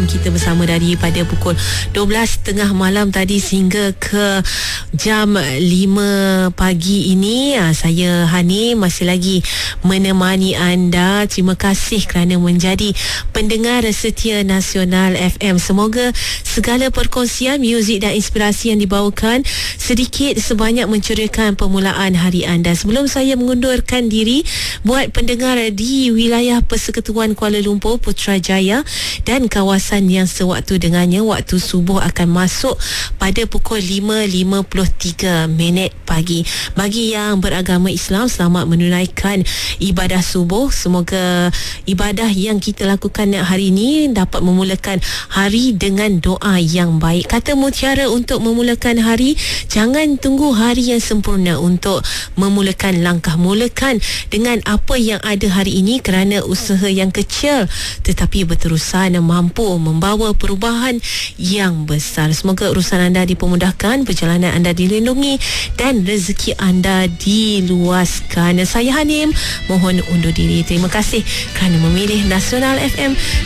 kita bersama daripada pukul 12.30 malam tadi sehingga ke jam 5 pagi ini. Saya Hani masih lagi menemani anda. Terima kasih kerana menjadi pendengar setia Nasional FM. Semoga segala perkongsian muzik dan inspirasi yang dibawakan sedikit sebanyak menceriakan permulaan hari anda. Sebelum saya mengundurkan diri, buat pendengar di wilayah Persekutuan Kuala Lumpur, Putrajaya dan kawasan yang sewaktu dengannya, waktu subuh akan masuk pada pukul 5.53 pagi. Bagi yang beragama Islam, selamat menunaikan ibadah subuh. Semoga ibadah yang kita lakukan hari ini dapat memulakan hari dengan doa yang baik. Kata mutiara untuk memulakan hari, jangan tunggu hari yang sempurna untuk memulakan langkah. Mulakan dengan apa yang ada hari ini, kerana usaha yang kecil tetapi berterusan mampu membawa perubahan yang besar. Semoga urusan anda dipermudahkan, perjalanan anda dilindungi dan rezeki anda diluaskan. Saya Hanim mohon undur diri. Terima kasih kerana memilih Nasional FM